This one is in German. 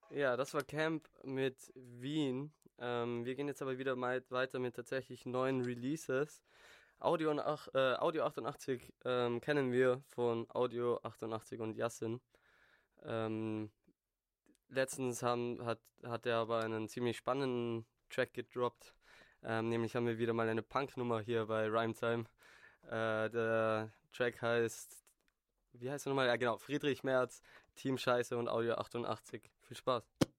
Ja, das war Camp mit Wien. Wir gehen jetzt aber wieder mal weiter mit tatsächlich neuen Releases. Audio 88 kennen wir von Audio 88 und Yassin. Ähm, Letztens hat er aber einen ziemlich spannenden Track gedroppt. Nämlich haben wir wieder mal eine Punknummer hier bei Rhymetime. Der Track heißt, wie heißt er nochmal? Ja genau, Friedrich Merz, Team Scheiße und Audio 88. Viel Spaß.